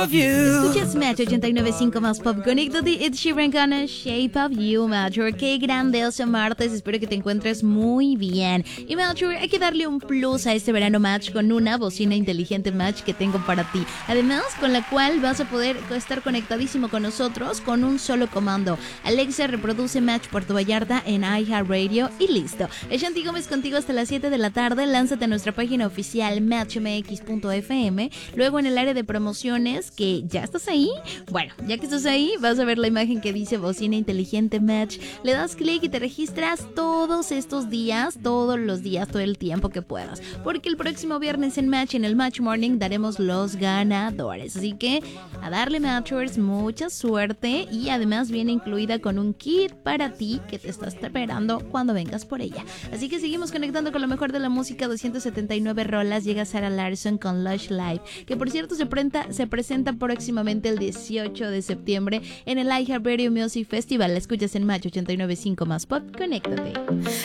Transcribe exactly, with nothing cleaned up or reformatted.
Escuchas Match ochenta y nueve punto cinco más Pop. Conéctate, Ed Sheeran con Shape of You, Mature. Qué grandioso martes, espero que te encuentres muy bien. Y Mature, hay que darle un plus a este verano Match con una bocina inteligente Match que tengo para ti. Además, con la cual vas a poder estar conectadísimo con nosotros con un solo comando. Alexa, reproduce Match Puerto Vallarta en iHeartRadio y listo. Shanti Gómez contigo hasta las siete de la tarde. Lánzate a nuestra página oficial match m x punto f m. Luego en el área de promociones, que ya estás ahí. Bueno, ya que estás ahí, vas a ver la imagen que dice bocina inteligente Match. Le das clic y te registras todos estos días, todos los días, todo el tiempo que puedas. Porque el próximo viernes en Match, en el Match Morning, daremos los ganadores. Así que a darle, Matchers, mucha suerte. Y además viene incluida con un kit para ti que te está esperando cuando vengas por ella. Así que seguimos conectando con lo mejor de la música. Doscientas setenta y nueve rolas. Llega Sarah Larson con Lush Live, que por cierto se, prenta, se presenta próximamente el dieciocho de septiembre en el iHeartRadio Music Festival. La escuchas en Match ochenta y nueve punto cinco más Pop. Conéctate.